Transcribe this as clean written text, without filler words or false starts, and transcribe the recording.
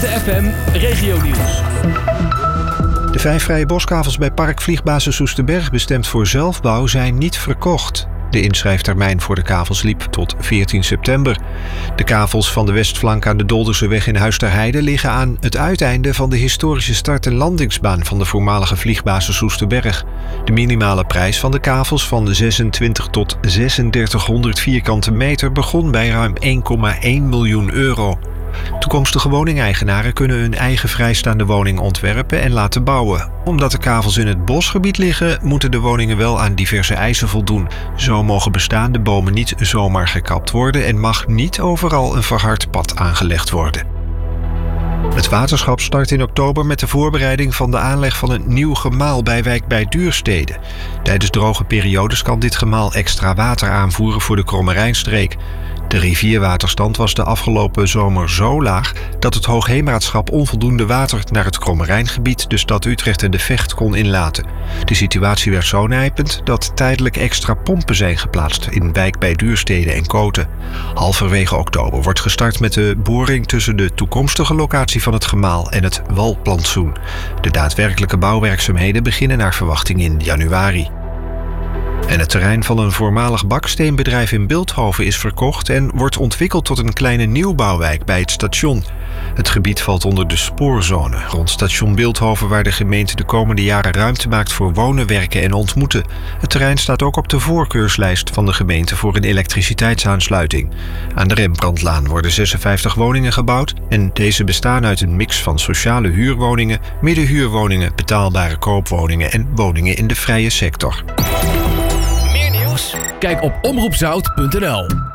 Witte FM Regionieuws. De 5 vrije boskavels bij Park Vliegbasis Soesterberg bestemd voor zelfbouw zijn niet verkocht. De inschrijftermijn voor de kavels liep tot 14 september. De kavels van de westflank aan de Dolderseweg in Huis ter Heide liggen aan het uiteinde van de historische start- en landingsbaan van de voormalige vliegbasis Soesterberg. De minimale prijs van de kavels van 26 tot 3600 vierkante meter begon bij ruim 1,1 miljoen euro. Toekomstige woningeigenaren kunnen hun eigen vrijstaande woning ontwerpen en laten bouwen. Omdat de kavels in het bosgebied liggen, moeten de woningen wel aan diverse eisen voldoen. Zo mogen bestaande bomen niet zomaar gekapt worden en mag niet overal een verhard pad aangelegd worden. Het waterschap start in oktober met de voorbereiding van de aanleg van een nieuw gemaal bij Wijk bij Duurstede. Tijdens droge periodes kan dit gemaal extra water aanvoeren voor de Krommerijnstreek. De rivierwaterstand was de afgelopen zomer zo laag dat het Hoogheemraadschap onvoldoende water naar het Krommerijngebied, de stad Utrecht en de Vecht kon inlaten. De situatie werd zo nijpend dat tijdelijk extra pompen zijn geplaatst in Wijk bij Duurstede en Koten. Halverwege oktober wordt gestart met de boring tussen de toekomstige locatie van het gemaal en het walplantsoen. De daadwerkelijke bouwwerkzaamheden beginnen naar verwachting in januari. En het terrein van een voormalig baksteenbedrijf in Bilthoven is verkocht en wordt ontwikkeld tot een kleine nieuwbouwwijk bij het station. Het gebied valt onder de spoorzone rond station Bilthoven, waar de gemeente de komende jaren ruimte maakt voor wonen, werken en ontmoeten. Het terrein staat ook op de voorkeurslijst van de gemeente voor een elektriciteitsaansluiting. Aan de Rembrandtlaan worden 56 woningen gebouwd en deze bestaan uit een mix van sociale huurwoningen, middenhuurwoningen, betaalbare koopwoningen en woningen in de vrije sector. Kijk op omroepzout.nl.